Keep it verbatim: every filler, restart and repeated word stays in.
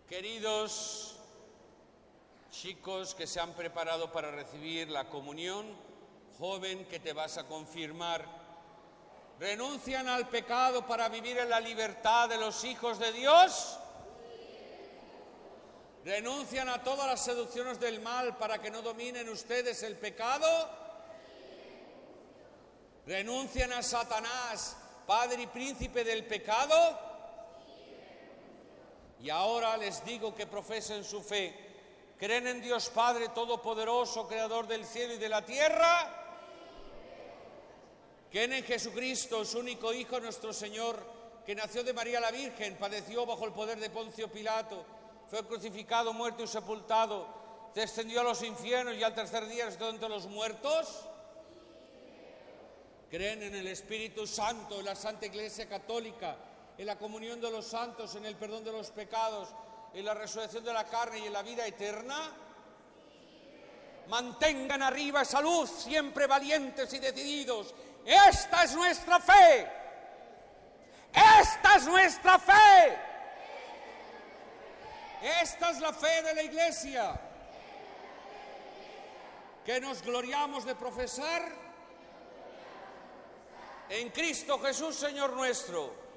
Queridos chicos que se han preparado para recibir la comunión, joven que te vas a confirmar, ¿renuncian al pecado para vivir en la libertad de los hijos de Dios? ¿Renuncian a todas las seducciones del mal para que no dominen ustedes el pecado? ¿Renuncian a Satanás, padre y príncipe del pecado? Y ahora les digo que profesen su fe. ¿Creen en Dios Padre Todopoderoso, Creador del cielo y de la tierra? ¿Creen en Jesucristo, su único Hijo, nuestro Señor, que nació de María la Virgen, padeció bajo el poder de Poncio Pilato, fue crucificado, muerto y sepultado, descendió a los infiernos y al tercer día resucitó entre los muertos? ¿Creen en el Espíritu Santo, en la Santa Iglesia Católica, en la comunión de los santos, en el perdón de los pecados, en la resurrección de la carne y en la vida eterna? Mantengan arriba esa luz, siempre valientes y decididos. ¡Esta es nuestra fe! ¡Esta es nuestra fe! ¡Esta es la fe de la Iglesia! Que nos gloriamos de profesar en Cristo Jesús, Señor nuestro.